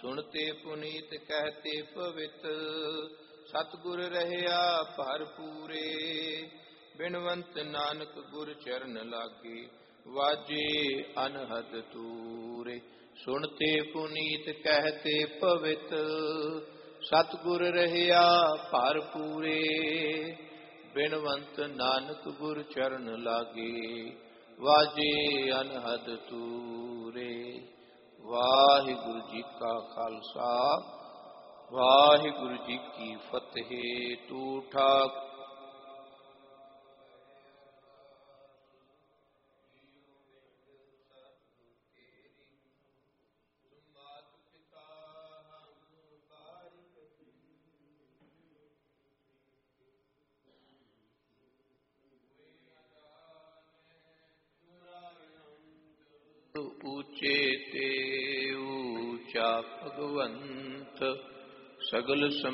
ਸੁਣਤੇ ਪੁਨੀਤ ਕਹਤੇ ਪਵਿੱਤ। ਸਤਿਗੁਰ ਰਹਿਆ ਭਰਪੂਰੇ, ਬਿਨਵੰਤ ਨਾਨਕ ਗੁਰ ਚਰਨ ਲਾਗੇ। ਵਾਜੇ ਅਨਹਦ ਤੂਰੇ, ਸੁਣਤੇ ਪੁਨੀਤ ਕਹਤੇ ਪਵਿੱਤ। ਸਤਿਗੁਰ ਰਹਿਆ ਭਰਪੂਰੇ, ਬਿਨਵੰਤ ਨਾਨਕ ਗੁਰ ਚਰਨ ਲਾਗੇ। ਵਾਜੇ ਅਨਹਦ ਤੂਰੇ। ਵਾਹਿਗੁਰੂ ਜੀ ਕਾ ਖਾਲਸਾ, ਵਾਹਿਗੁਰੂ ਜੀ ਕੀ ਫਤਿਹ। ਤੂੰ ਠਾਕ ਊਚੇ ਤੇ ਊਚਾ ਭਗਵੰਤ, ਸਗਲ